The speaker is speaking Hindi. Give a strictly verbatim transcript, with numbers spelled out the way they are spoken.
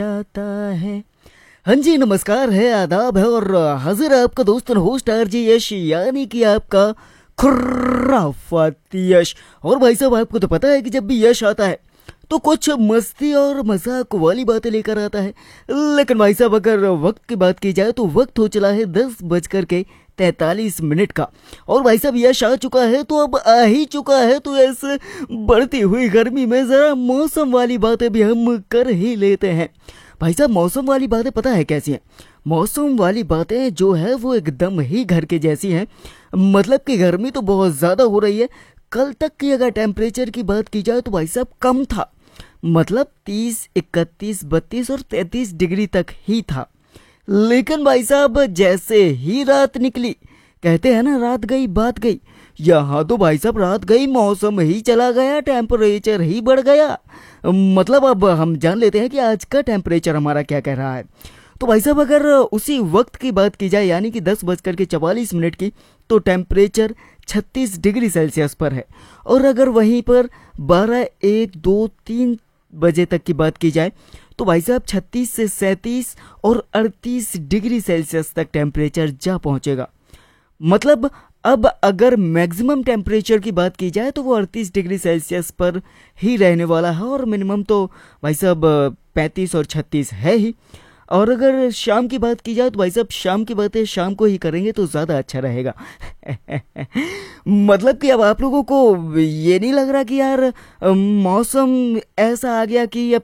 आता है। हाँ जी, नमस्कार है, आदाब है और हाजिर है आपका दोस्त होस्ट आरजे यश, यानी कि आपका खुर्राफात यश। और भाई साहब, आपको तो पता है कि जब भी यश आता है तो कुछ मस्ती और मजाक वाली बातें लेकर आता है। लेकिन भाई साहब, अगर वक्त की बात की जाए तो वक्त हो चला है दस बजकर के तैतालीस मिनट का। और भाई साहब, यश आ चुका है तो अब आ ही चुका है, तो ऐसे बढ़ती हुई गर्मी में जरा मौसम वाली बातें भी हम कर ही लेते हैं। भाई साहब, मौसम वाली बातें पता है कैसी हैं? मौसम वाली बातें जो है वो एकदम ही घर के जैसी हैं। मतलब कि गर्मी तो बहुत ज़्यादा हो रही है। कल तक की अगर टेम्परेचर की बात की जाए तो भाई साहब कम था, मतलब तीस, इकतीस, बत्तीस और तैंतीस डिग्री तक ही था। लेकिन भाई साहब, जैसे ही रात निकली, कहते हैं ना रात गई बात गई, यहाँ तो भाई साहब रात गई मौसम ही चला गया, टेम्परेचर ही बढ़ गया। मतलब अब हम जान लेते हैं कि आज का टेम्परेचर हमारा क्या कह रहा है। तो भाई साहब, अगर उसी वक्त की बात की जाए यानी कि दस बजकर के चवालीस मिनट की, तो टेम्परेचर छत्तीस डिग्री सेल्सियस पर है। और अगर वहीं पर बारह, एक, दो, तीन बजे तक की बात की जाए तो भाई साहब छत्तीस से सैंतीस और अड़तीस डिग्री सेल्सियस तक टेम्परेचर जा पहुंचेगा। मतलब अब अगर मैक्सिमम टेम्परेचर की बात की जाए तो वो अड़तीस डिग्री सेल्सियस पर ही रहने वाला है, और मिनिमम तो भाई साहब पैंतीस और छत्तीस है ही। और अगर शाम की बात की जाए तो भाई साहब शाम की बातें शाम को ही करेंगे तो ज़्यादा अच्छा रहेगा। मतलब कि अब आप लोगों को ये नहीं लग रहा कि यार मौसम ऐसा आ गया कि अब